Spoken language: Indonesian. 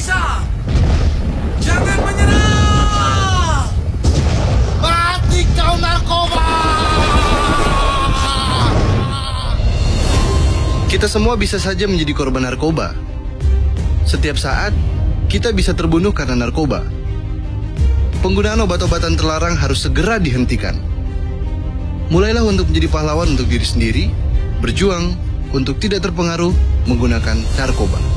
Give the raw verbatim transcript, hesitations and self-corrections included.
bisa! Jangan menyerah! Mati kau narkoba! Kita semua bisa saja menjadi korban narkoba. Setiap saat, kita bisa terbunuh karena narkoba. Penggunaan obat-obatan terlarang harus segera dihentikan. Mulailah untuk menjadi pahlawan untuk diri sendiri, berjuang untuk tidak terpengaruh menggunakan narkoba.